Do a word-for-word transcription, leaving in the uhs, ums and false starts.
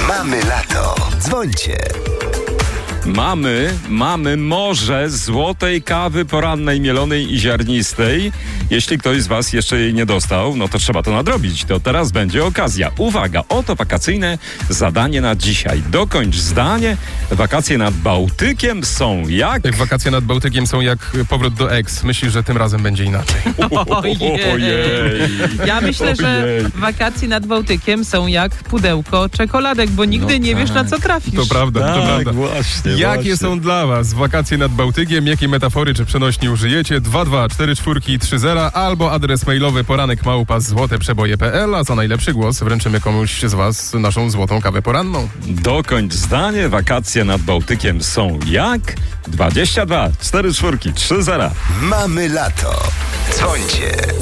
Mamy lato. Dzwońcie. Mamy, mamy morze złotej kawy porannej, mielonej i ziarnistej. Jeśli ktoś z was jeszcze jej nie dostał, no to trzeba to nadrobić. To teraz będzie okazja. Uwaga, oto wakacyjne zadanie na dzisiaj. Dokończ zdanie. Wakacje nad Bałtykiem są jak... Jak wakacje nad Bałtykiem są jak powrót do ex. Myślisz, że tym razem będzie inaczej. Ojej. Ja myślę, że wakacje nad Bałtykiem są jak pudełko czekoladek, bo nigdy No nie wiesz, na tak. co trafisz. To prawda, to Tak, prawda. właśnie, Jakie właśnie. są dla was wakacje nad Bałtykiem? Jakie metafory czy przenośni użyjecie? dwa dwa cztery cztery trzy zero albo adres mailowy poranek małpa złoteprzeboje kropka p l, a za najlepszy głos wręczymy komuś z was naszą złotą kawę poranną. Dokończ zdanie. Wakacje nad Bałtykiem są jak... dwadzieścia dwa czterdzieści cztery trzy zero. Mamy lato. Dzwońcie.